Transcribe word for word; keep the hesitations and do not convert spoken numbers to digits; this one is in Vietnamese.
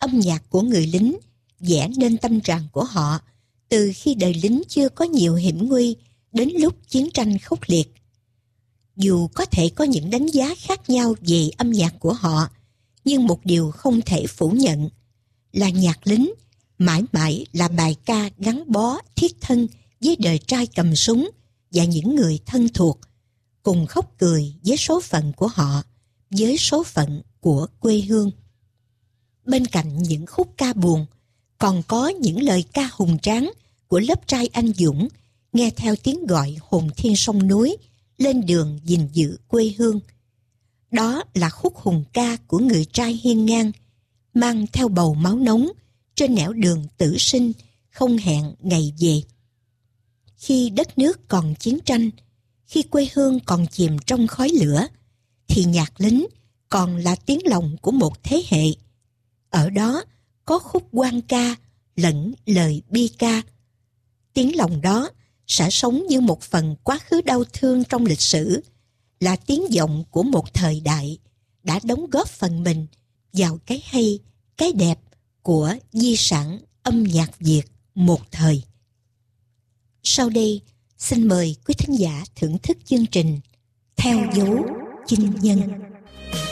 âm nhạc của người lính vẽ nên tâm trạng của họ từ khi đời lính chưa có nhiều hiểm nguy đến lúc chiến tranh khốc liệt. Dù có thể có những đánh giá khác nhau về âm nhạc của họ, nhưng một điều không thể phủ nhận là nhạc lính mãi mãi là bài ca gắn bó thiết thân với đời trai cầm súng và những người thân thuộc, cùng khóc cười với số phận của họ, với số phận của quê hương. Bên cạnh những khúc ca buồn, còn có những lời ca hùng tráng của lớp trai anh dũng, nghe theo tiếng gọi hồn thiên sông núi, lên đường gìn giữ quê hương. Đó là khúc hùng ca của người trai hiên ngang, mang theo bầu máu nóng, trên nẻo đường tử sinh, không hẹn ngày về. Khi đất nước còn chiến tranh, khi quê hương còn chìm trong khói lửa, thì nhạc lính còn là tiếng lòng của một thế hệ. Ở đó có khúc hoan ca lẫn lời bi ca. Tiếng lòng đó sẽ sống như một phần quá khứ đau thương trong lịch sử, là tiếng vọng của một thời đại đã đóng góp phần mình vào cái hay, cái đẹp của di sản âm nhạc Việt một thời. Sau đây, xin mời quý thính giả thưởng thức chương trình Theo dấu chinh nhân.